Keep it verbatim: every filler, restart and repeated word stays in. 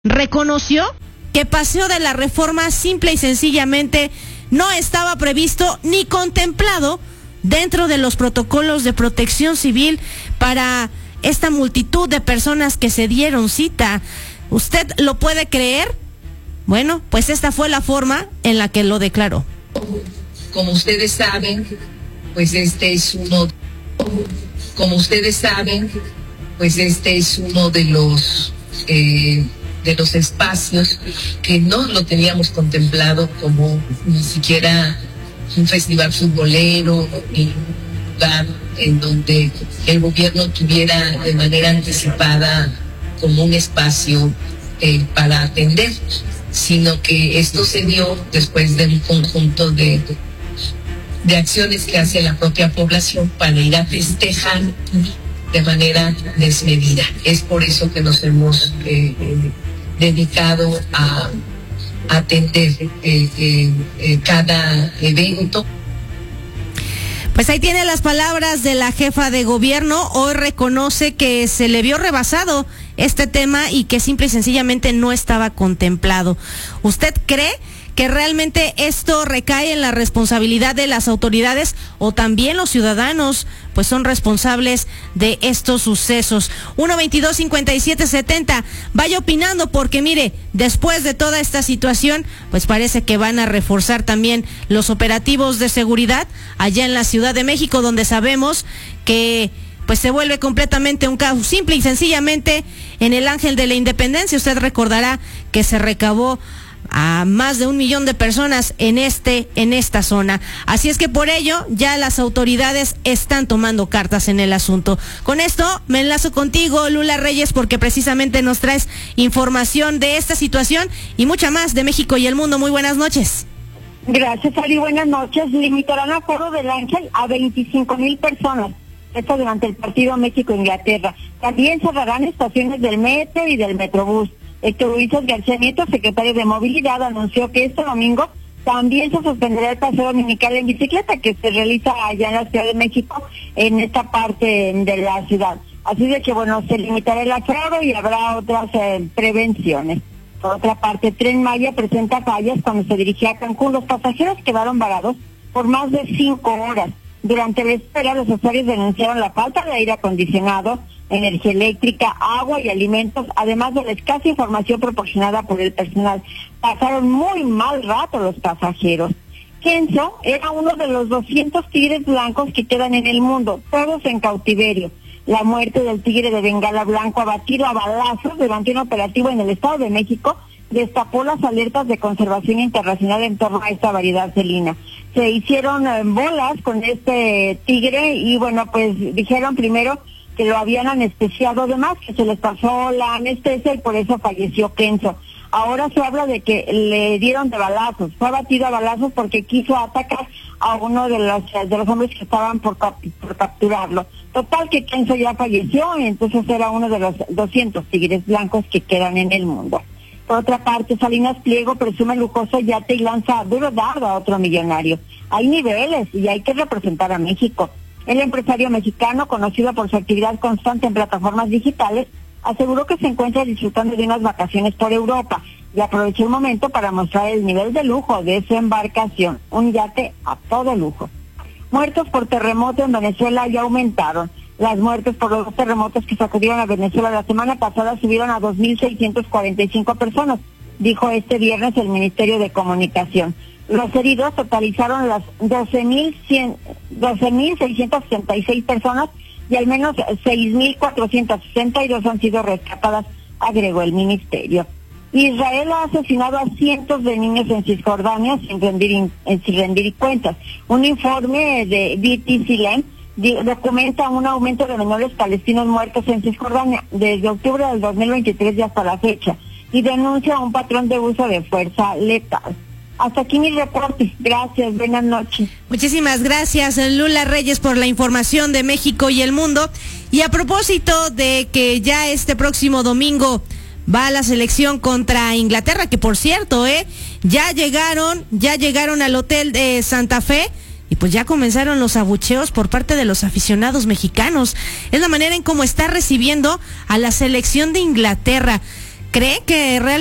reconoció que Paseo de la Reforma simple y sencillamente no estaba previsto ni contemplado dentro de los protocolos de protección civil para esta multitud de personas que se dieron cita. ¿Usted lo puede creer? Bueno, pues esta fue la forma en la que lo declaró. Como ustedes saben, pues este es uno, como ustedes saben, pues este es uno de los eh, de los espacios que no lo teníamos contemplado como ni siquiera un festival futbolero, ni un lugar en donde el gobierno tuviera de manera anticipada como un espacio eh, para atender, sino que esto se dio después de un conjunto de, de acciones que hace la propia población para ir a festejar de manera desmedida. Es por eso que nos hemos eh, eh, dedicado a atender eh, eh, eh, cada evento. Pues ahí tiene las palabras de la jefa de gobierno. Hoy reconoce que se le vio rebasado este tema y que simple y sencillamente no estaba contemplado. ¿Usted cree que realmente esto recae en la responsabilidad de las autoridades o también los ciudadanos pues son responsables de estos sucesos? uno veintidós cincuenta y siete setenta, vaya opinando porque mire, después de toda esta situación pues parece que van a reforzar también los operativos de seguridad allá en la Ciudad de México, donde sabemos que pues se vuelve completamente un caos. Simple y sencillamente en el Ángel de la Independencia usted recordará que se recabó a más de un millón de personas en este, en esta zona. Así es que por ello ya las autoridades están tomando cartas en el asunto. Con esto me enlazo contigo, Lula Reyes, porque precisamente nos traes información de esta situación y mucha más de México y el mundo. Muy buenas noches. Gracias, Ari, buenas noches. Limitarán aforo del Ángel a veinticinco mil personas. Esto durante el partido México-Inglaterra. También cerrarán estaciones del metro y del Metrobús. Héctor Ulises García Nieto, secretario de Movilidad, anunció que este domingo también se suspenderá el paseo dominical en bicicleta que se realiza allá en la Ciudad de México, en esta parte de la ciudad. Así de que, bueno, se limitará el aforo y habrá otras eh, prevenciones. Por otra parte, Tren Maya presenta fallas cuando se dirigía a Cancún. Los pasajeros quedaron varados por más de cinco horas. Durante la espera, los usuarios denunciaron la falta de aire acondicionado, energía eléctrica, agua y alimentos, además de la escasa información proporcionada por el personal. Pasaron muy mal rato los pasajeros. Kenzo era uno de los doscientos tigres blancos que quedan en el mundo, todos en cautiverio. La muerte del tigre de Bengala blanco abatido a balazos durante un operativo en el Estado de México destapó las alertas de conservación internacional en torno a esta variedad felina. Se hicieron eh, bolas con este tigre y bueno, pues dijeron primero que lo habían anestesiado, además que se les pasó la anestesia y por eso falleció Kenzo. Ahora se habla de que le dieron de balazos, fue abatido a balazos porque quiso atacar a uno de los de los hombres que estaban por, por capturarlo. Total que Kenzo ya falleció y entonces era uno de los doscientos tigres blancos que quedan en el mundo. Por otra parte, Salinas Pliego presume lujoso yate y lanza duro dardo a otro millonario. Hay niveles y hay que representar a México. El empresario mexicano, conocido por su actividad constante en plataformas digitales, aseguró que se encuentra disfrutando de unas vacaciones por Europa y aprovechó el momento para mostrar el nivel de lujo de su embarcación, un yate a todo lujo. Muertos por terremoto en Venezuela ya aumentaron. Las muertes por los terremotos que sacudieron a Venezuela la semana pasada subieron a dos mil seiscientas cuarenta y cinco personas, dijo este viernes el Ministerio de Comunicación. Los heridos totalizaron las doce mil seiscientas sesenta y seis personas y al menos seis mil cuatrocientas sesenta y dos han sido rescatadas, agregó el ministerio. Israel ha asesinado a cientos de niños en Cisjordania sin rendir, sin rendir cuentas. Un informe de B T C L E M documenta un aumento de menores palestinos muertos en Cisjordania desde octubre del dos mil veintitrés y hasta la fecha y denuncia un patrón de uso de fuerza letal. Hasta aquí mi reporte. Gracias, buenas noches. Muchísimas gracias, Lula Reyes, por la información de México y el mundo. Y a propósito de que ya este próximo domingo va la selección contra Inglaterra, que por cierto, eh, ya llegaron, ya llegaron al hotel de Santa Fe. Y pues ya comenzaron los abucheos por parte de los aficionados mexicanos. Es la manera en cómo está recibiendo a la selección de Inglaterra. ¿Cree que realmente